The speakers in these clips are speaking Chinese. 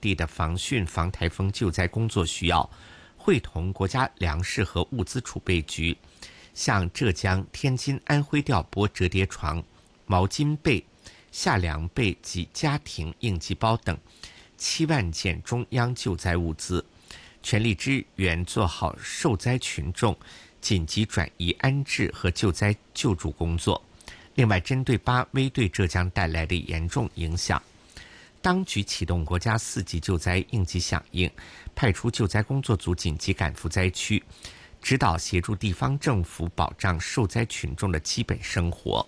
地的防汛防台风救灾工作需要，会同国家粮食和物资储备局向浙江、天津、安徽调拨折叠床、毛巾被、夏凉被及家庭应急包等7万件中央救灾物资，全力支援做好受灾群众紧急转移安置和救灾救助工作。另外，针对巴威对浙江带来的严重影响，当局启动国家4级救灾应急响应，派出救灾工作组紧急赶赴灾区，指导协助地方政府保障受灾群众的基本生活。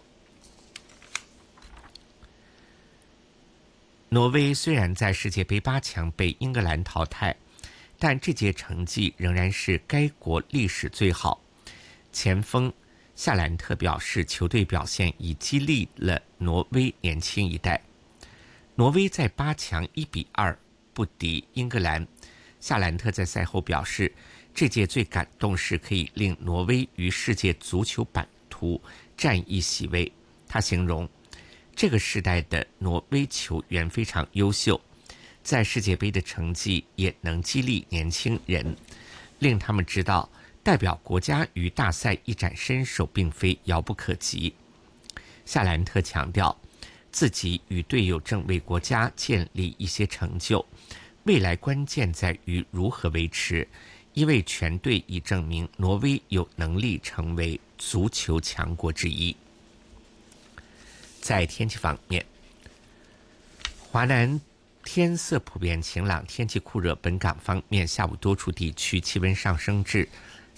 挪威虽然在世界杯8强被英格兰淘汰，但这届成绩仍然是该国历史最好。前锋夏兰特表示，球队表现已激励了挪威年轻一代。挪威在8强1-2不敌英格兰。夏兰特在赛后表示，这届最感动是可以令挪威于世界足球版图占一席位。他形容这个时代的挪威球员非常优秀，在世界杯的成绩也能激励年轻人，令他们知道代表国家于大赛一展身手并非遥不可及。夏兰特强调，自己与队友正为国家建立一些成就，未来关键在于如何维持，因为全队已证明挪威有能力成为足球强国之一。在天气方面，华南天色普遍晴朗，天气酷热。本港方面，下午多处地区气温上升至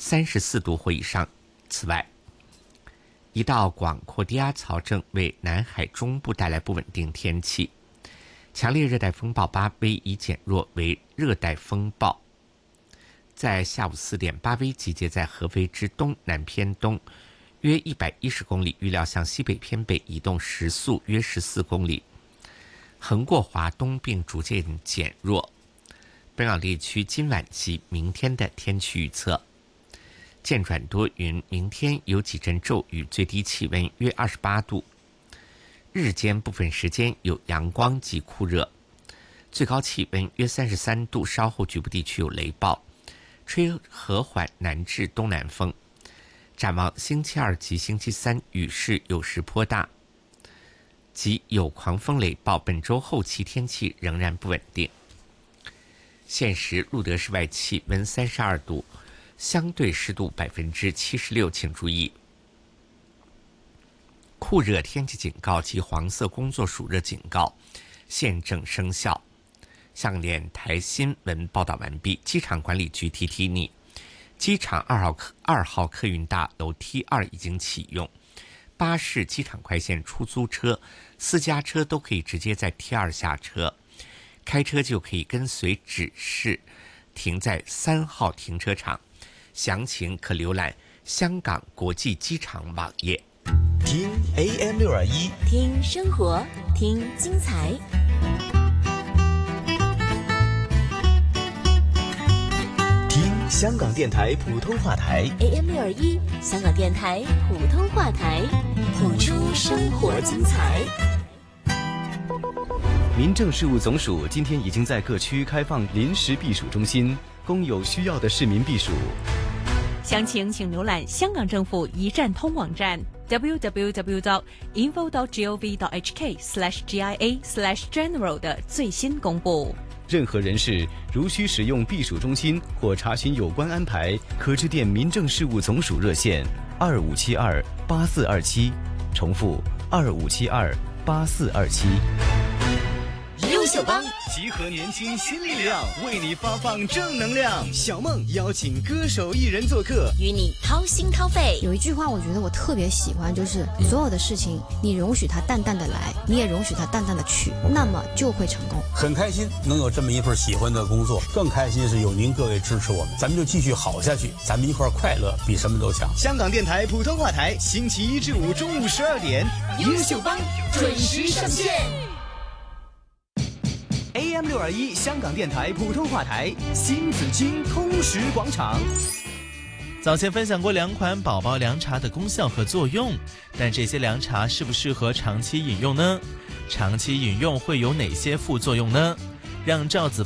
34度或以上。此外，一道广阔低压槽正为南海中部带来不稳定天气。强烈热带风暴巴威已减弱为热带风暴，在下午4点，巴威集结在合肥之东南偏东约110公里，预料向西北偏北移动，时速约14公里，横过华东并逐渐减弱。本港地区今晚及明天的天气预测：渐转多云，明天有几阵骤雨，最低气温约28度，日间部分时间有阳光及酷热，最高气温约33度，稍后局部地区有雷暴，吹和缓南至东南风。展望星期2及星期3，雨势有时颇大，及有狂风雷暴。本周后期天气仍然不稳定。现时路德室外气温32度，相对湿度76%，请注意酷热天气警告及黄色工作暑热警告现正生效。香港电台新闻报道完毕。机场管理局提提你，机场2号客运大楼 T2 已经启用，巴士、机场快线、出租车、私家车都可以直接在 T2 下车，开车就可以跟随指示停在3号停车场。详情可浏览香港国际机场网页。 听 AM621， 听生活，听精彩。 听香港电台普通话台 AM621，香港电台普通话台，谱出生活精彩。 民政事务总署今天已经在各区开放临时避暑中心，供有需要的市民避暑。 详情请浏览香港政府一站通网站 www.info.gov.hk/GIA/general 的最新公布。 任何人士如需使用避暑中心或查询有关安排，可致电民政事务总署热线25728427，重复25728427。 优秀帮集合年轻新力量，为你发放正能量。小梦邀请歌手艺人做客， 与你掏心掏肺。 有一句话我觉得我特别喜欢，就是所有的事情你容许它淡淡的来，你也容许它淡淡的去，那么就会成功。 很开心能有这么一份喜欢的工作，更开心是有您各位支持我们，咱们就继续好下去，咱们一块快乐比什么都强。 香港电台普通话台，星期1至5中午12点， 优秀帮准时上线。 AM621香港电台普通话台，新紫荆通识广场。 早前分享过2款宝宝凉茶的功效和作用，但这些凉茶适不适合长期饮用呢？长期饮用会有哪些副作用呢？让赵子